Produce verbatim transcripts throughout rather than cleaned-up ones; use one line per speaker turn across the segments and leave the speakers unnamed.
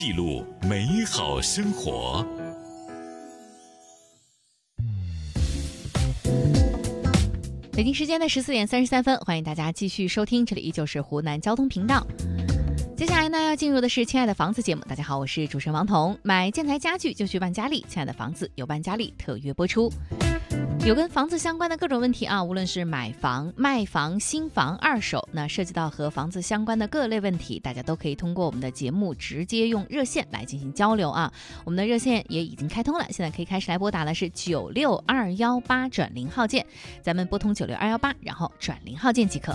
记录美好生活。
北京时间的十四点三十三分，欢迎大家继续收听，这里依旧是湖南交通频道。接下来呢，要进入的是亲爱的房子节目。大家好，我是主持人王彤。买建材家具就去万家丽，亲爱的房子有万家丽特约播出。有跟房子相关的各种问题啊，无论是买房、卖房、新房、二手，那涉及到和房子相关的各类问题，大家都可以通过我们的节目直接用热线来进行交流啊。我们的热线也已经开通了，现在可以开始来拨打的是九六二幺八转零号键，咱们拨通九六二幺八，然后转零号键即可。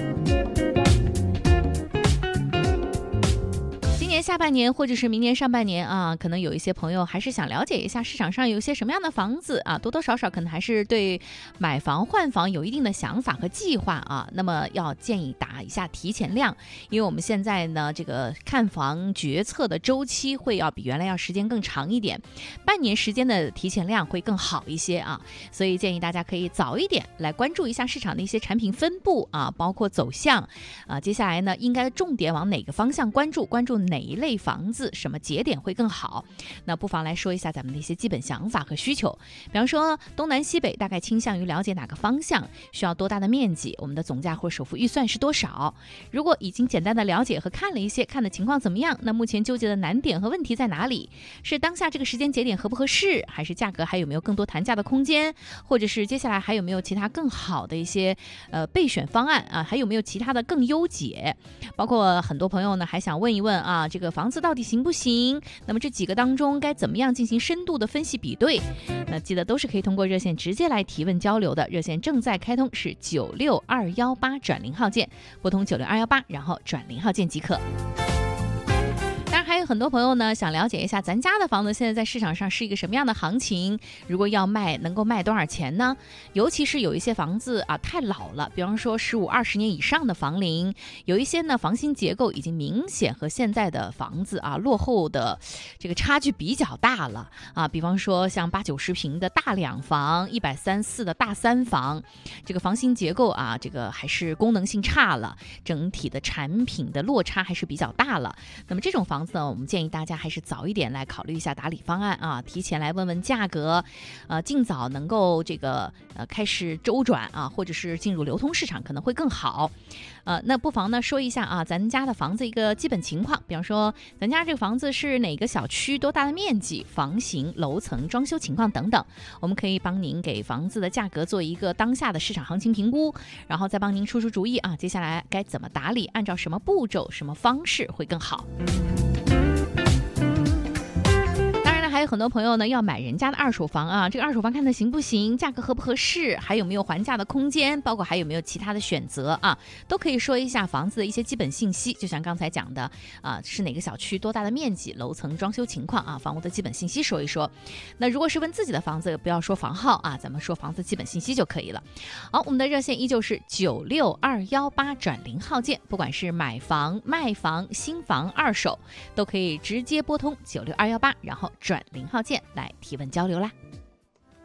今年下半年或者是明年上半年啊，可能有一些朋友还是想了解一下市场上有一些什么样的房子啊，多多少少可能还是对买房换房有一定的想法和计划啊。那么要建议打一下提前量，因为我们现在呢这个看房决策的周期会要比原来要时间更长一点，半年时间的提前量会更好一些啊，所以建议大家可以早一点来关注一下市场的一些产品分布啊，包括走向啊，接下来呢应该重点往哪个方向关注，关注哪一类房子，什么节点会更好。那不妨来说一下咱们的一些基本想法和需求，比方说东南西北大概倾向于了解哪个方向，需要多大的面积，我们的总价或首付预算是多少。如果已经简单的了解和看了一些，看的情况怎么样，那目前纠结的难点和问题在哪里，是当下这个时间节点合不合适，还是价格还有没有更多谈价的空间，或者是接下来还有没有其他更好的一些呃备选方案啊，还有没有其他的更优解。包括很多朋友呢还想问一问啊，这个房子到底行不行，那么这几个当中该怎么样进行深度的分析比对，那记得都是可以通过热线直接来提问交流的。热线正在开通，是九六二幺八转零号键，拨通九六二幺八，然后转零号键即可。当然还有很多朋友呢想了解一下咱家的房子现在在市场上是一个什么样的行情，如果要卖能够卖多少钱呢？尤其是有一些房子啊太老了，比方说十五二十年以上的房龄，有一些呢房型结构已经明显和现在的房子啊落后的这个差距比较大了啊，比方说像八九十平的大两房，一百三四的大三房，这个房型结构啊这个还是功能性差了，整体的产品的落差还是比较大了。那么这种房子呢，我们建议大家还是早一点来考虑一下打理方案啊，提前来问问价格，呃，尽早能够这个呃开始周转啊，或者是进入流通市场可能会更好。呃，那不妨呢说一下啊，咱家的房子一个基本情况，比方说咱家这个房子是哪个小区、多大的面积、房型、楼层、装修情况等等，我们可以帮您给房子的价格做一个当下的市场行情评估，然后再帮您出出主意啊，接下来该怎么打理，按照什么步骤、什么方式会更好。还有很多朋友呢要买人家的二手房啊，这个二手房看的行不行，价格合不合适，还有没有还价的空间，包括还有没有其他的选择啊，都可以说一下房子的一些基本信息，就像刚才讲的啊，是哪个小区、多大的面积、楼层、装修情况啊，房屋的基本信息说一说。那如果是问自己的房子，不要说房号啊，咱们说房子基本信息就可以了。好，我们的热线依旧是九六二幺八转零号键，不管是买房、卖房、新房、二手，都可以直接拨通九六二幺八，然后转零号键来提问交流啦。